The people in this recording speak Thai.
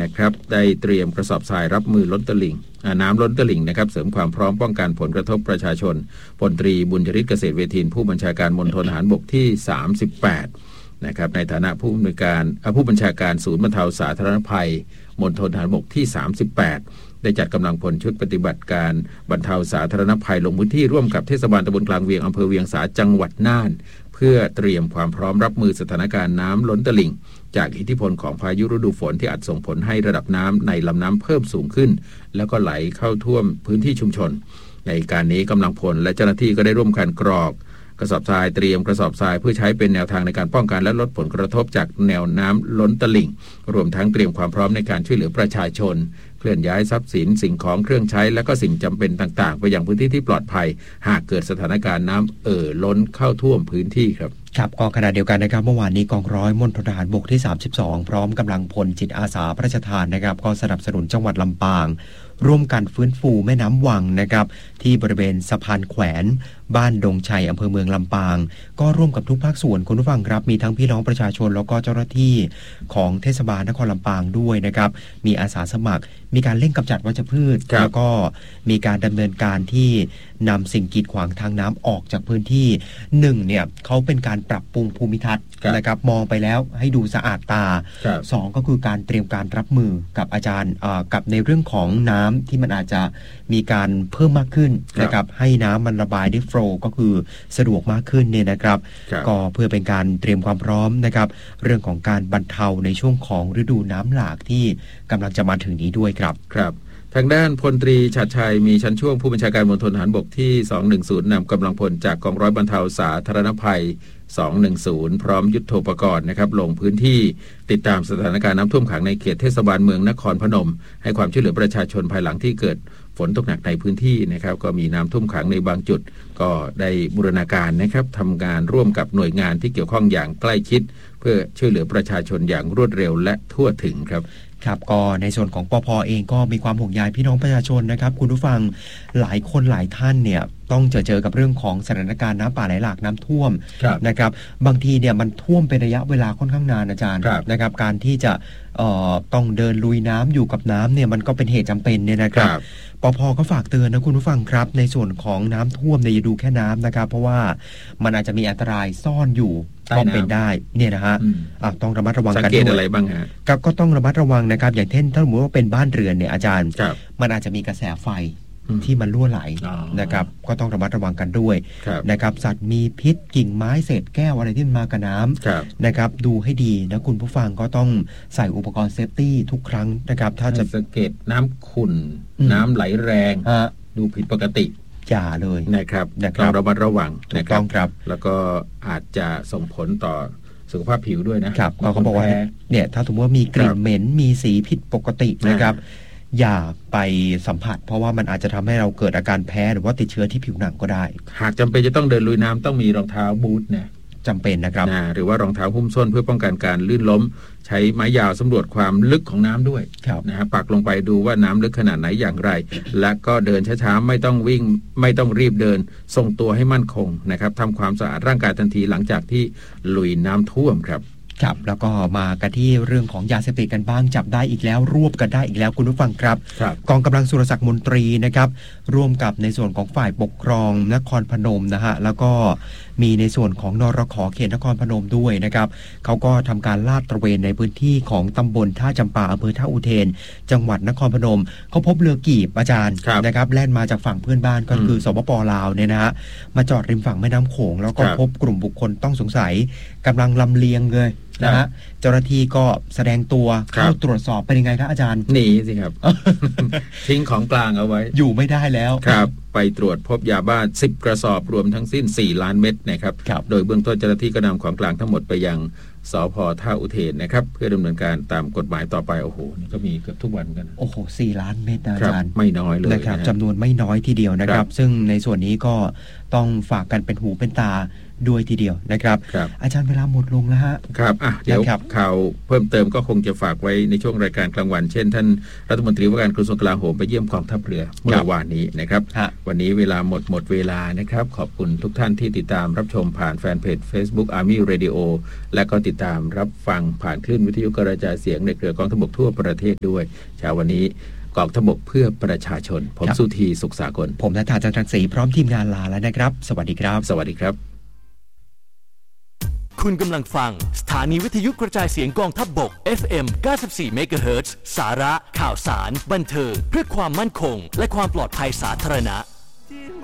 นะครับได้เตรียมกระสอบทรายรับมือล้นตลิ่งน้ำล้นตลิ่งนะครับเสริมความพร้อมป้องกันผลกระทบประชาชนพลตรีบุญยฤทธิ์เกษตรเวทินผู้บัญชาการมณฑลทหารบกที่38นะครับในฐานะผู้บัญชาการศูนย์บรรเทาสาธารณภัยมณฑลทหารบกที่38ได้จัดกำลังพลชุดปฏิบัติการบรรเทาสาธารณภัยลงพื้นที่ร่วมกับเทศบาลตำบลกลางเวียงอำเภอเวียงสาจังหวัดน่านเพื่อเตรียมความพร้อมรับมือสถานการณ์น้ำล้นตลิ่งจากอิทธิพลของพายุฤดูฝนที่อาจส่งผลให้ระดับน้ำในลำน้ำเพิ่มสูงขึ้นแล้วก็ไหลเข้าท่วมพื้นที่ชุมชนในการนี้กำลังพลและเจ้าหน้าที่ก็ได้ร่วมกันกรอกกระสอบทรายเตรียมกระสอบทรายเพื่อใช้เป็นแนวทางในการป้องกันและลดผลกระทบจากแนวน้ำล้นตลิ่งรวมทั้งเตรียมความพร้อมในการช่วยเหลือประชาชนเคลื่อนย้ายทรัพย์สินสิ่งของเครื่องใช้และก็สิ่งจำเป็นต่างๆไปยังพื้นที่ที่ปลอดภัยหากเกิดสถานการณ์น้ำล้นเข้าท่วมพื้นที่ครับครับก็ขณะเดียวกันนะครับเมื่อวานนี้กองร้อยมณฑลทหารบกที่32พร้อมกำลังพลจิตอาสาพระราชทานนะครับก็สนับสนุนจังหวัดลำปางร่วมกันฟื้นฟูแม่น้ำวังนะครับที่บริเวณสะพานแขวนบ้านดงชัยอำเภอเมืองลำปางก็ร่วมกับทุกภาคส่วนคุณผู้ฟังครับมีทั้งพี่น้องประชาชนแล้วก็เจ้าหน้าที่ของเทศบาลนครลำปางด้วยนะครับมีอาสาสมัครมีการเร่งกำจัดวัชพืชแล้วก็มีการดำเนินการที่นำสิ่งกีดขวางทางน้ำออกจากพื้นที่1เนี่ยเขาเป็นการปรับปรุงภูมิทัศน์นะครับมองไปแล้วให้ดูสะอาดตา2ก็คือการเตรียมการรับมือกับอาจารย์กับในเรื่องของน้ำที่มันอาจจะมีการเพิ่มมากขึ้นนะครับให้น้ำมันระบายได้โฟลว์ก็คือสะดวกมากขึ้นเนี่ยนะครับก็เพื่อเป็นการเตรียมความพร้อมนะครับเรื่องของการบรรเทาในช่วงของฤดูน้ำหลากที่กำลังจะมาถึงนี้ด้วยครับทางด้านพลตรีฉัตรชัยมีชั้นช่วงผู้บัญชาการมณฑลทหารบกที่210นำกำลังพลจากกองร้อยบรรเทาสาธารณภัย210พร้อมยุทโธปกรณ์นะครับลงพื้นที่ติดตามสถานการณ์น้ำท่วมขังในเขตเทศบาลเมืองนครพนมให้ความช่วยเหลือประชาชนภายหลังที่เกิดฝนตกหนักในพื้นที่นะครับก็มีน้ำท่วมขังในบางจุดก็ได้บูรณาการนะครับทำงานร่วมกับหน่วยงานที่เกี่ยวข้องอย่างใกล้ชิดเพื่อช่วยเหลือประชาชนอย่างรวดเร็วและทั่วถึงครับก็ในส่วนของปภ.เองก็มีความห่วงใยพี่น้องประชาชนนะครับคุณผู้ฟังหลายคนหลายท่านเนี่ยต้องเจอกับเรื่องของสถานการณ์น้ำป่าไหลหลากน้ำท่วมนะครับบางทีเนี่ยมันท่วมเป็นระยะเวลาค่อนข้างนานอาจารย์นะครับการที่จะต้องเดินลุยน้ำอยู่กับน้ำเนี่ยมันก็เป็นเหตุจำเป็นเนี่ยนะครับปภ.ก็ฝากเตือนนะคุณผู้ฟังครับในส่วนของน้ำท่วมเนี่ยอย่าดูแค่น้ำนะครับเพราะว่ามันอาจจะมีอันตรายซ่อนอยู่ก็เป็นได้เนี่ยนะฮะต้องระมัดระวังกันด้วยสังเกตอะไรบ้างฮะก็ต้องระมัดระวังนะครับอย่างเช่นถ้าสมมติว่าเป็นบ้านเรือนเนี่ยอาจารย์มันอาจจะมีกระแสไฟที่มันรั่วไหลนะครับก็ต้องระมัดระวังกันด้วยนะครับสัตว์มีพิษกิ่งไม้เศษแก้วอะไรที่มันมากับน้ำนะครับดูให้ดีนะคุณผู้ฟังก็ต้องใส่อุปกรณ์เซฟตี้ทุกครั้งนะครับถ้าจะสังเกตน้ำขุ่นน้ำไหลแรงดูผิดปกติอย่าเลยนะครับต้องระมัดระวังนะครับแล้วก็อาจจะส่งผลต่อสุขภาพผิวด้วยนะครับเขาบอกว่าเนี่ยถ้าสมมติว่ามีกลิ่นเหม็นมีสีผิดปกตินะครับอย่าไปสัมผัสเพราะว่ามันอาจจะทำให้เราเกิดอาการแพ้หรือว่าติดเชื้อที่ผิวหนังก็ได้หากจำเป็นจะต้องเดินลุยน้ำต้องมีรองเท้าบูทนะจำเป็นนะครับหรือว่ารองเท้าหุ้มส้นเพื่อป้องกันการลื่นล้มใช้ไม้ยาวสำรวจความลึกของน้ำด้วยนะฮะปักลงไปดูว่าน้ำลึกขนาดไหนอย่างไรและก็เดินช้าๆไม่ต้องวิ่งไม่ต้องรีบเดินทรงตัวให้มั่นคงนะครับทำความสะอาดร่างกายทันทีหลังจากที่ลุยน้ำท่วมครับแล้วก็มากันที่เรื่องของยาเสพติดกันบ้างจับได้อีกแล้วรวบกันได้อีกแล้วคุณผู้ฟังครับกองกำลังสุรศักดิ์มนตรีนะครับร่วมกับในส่วนของฝ่ายปกครองนครพนมนะฮะแล้วก็มีในส่วนของนรข.เขตนครพนมด้วยนะครับเขาก็ทำการลาดตระเวนในพื้นที่ของตำบลท่าจำปาอำเภอท่าอุเทนจังหวัดนครพนมเขาพบเรือกีบอาจารย์นะครับแล่นมาจากฝั่งเพื่อนบ้านก็คือสปป.ลาวเนี่ยนะฮะมาจอดริมฝั่งแม่น้ำโขงแล้วก็พบกลุ่มบุคคลต้องสงสัยกำลังลำเลียงเลยนะฮะเจ้าหน้าที่ก็แสดงตัวเข้าตรวจสอบเป็นยังไงครับอาจารย์หนีสิครับ ทิ้งของกลางเอาไว้อยู่ไม่ได้แล้วครับไปตรวจพบยาบ้า10กระสอบรวมทั้งสิ้น4ล้านเม็ดนะครับโดยเบื้องต้นเจ้าหน้าที่ก็นำของกลางทั้งหมดไปยังสภ.ท่าอุเทนนะครับเพื่อดำเนินการตามกฎหมายต่อไปโอ้โหนี่ก็มีเกือบทุกวันกันโอ้โห4ล้านเม็ดอาจารย์ไม่น้อยเลยนะครับจำนวนไม่น้อยทีเดียวนะครับซึ่งในส่วนนี้ก็ต้องฝากกันเป็นหูเป็นตาด้วยทีเดียวนะครับอาจารย์เวลาหมดลงแล้วฮะครับเดี๋ยวข่าวเพิ่มเติมก็คงจะฝากไว้ในช่วงรายการกลางวันเช่นท่านรัฐมนตรีว่าการกระทรวงกลาโหมไปเยี่ยมกองทัพเรือเมื่อวานนี้นะครับวันนี้เวลาหมดเวลานะครับขอบคุณทุกท่านที่ติดตามรับชมผ่านแฟนเพจ Facebook Army Radio และก็ติดติดตามรับฟังผ่านคลื่นวิทยุกระจายเสียงในเครือกองทัพบกทั่วประเทศด้วยเช้าวันนี้กองทัพบกเพื่อประชาชนผมสุธีสุขสากลผมณัฐา จันทรังสีพร้อมทีมงานลาแล้วนะครับสวัสดีครับสวัสดีครับคุณกำลังฟังสถานีวิทยุกระจายเสียงกองทัพบก FM 94 MHz สาระข่าวสารบันเทิงเพื่อความมั่นคงและความปลอดภัยสาธารณะ